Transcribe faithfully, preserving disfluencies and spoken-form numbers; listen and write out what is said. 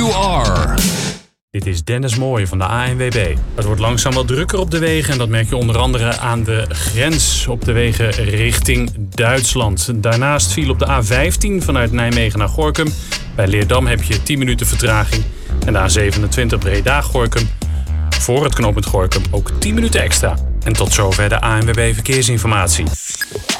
You are. Dit is Dennis Mooij van de A N W B. Het wordt langzaam wat drukker op de wegen en dat merk je onder andere aan de grens op de wegen richting Duitsland. Daarnaast viel op de A vijftien vanuit Nijmegen naar Gorinchem. Bij Leerdam heb je tien minuten vertraging. En de A zevenentwintig Breda-Gorinchem. Voor het knooppunt Gorinchem ook tien minuten extra. En tot zover de A N W B Verkeersinformatie.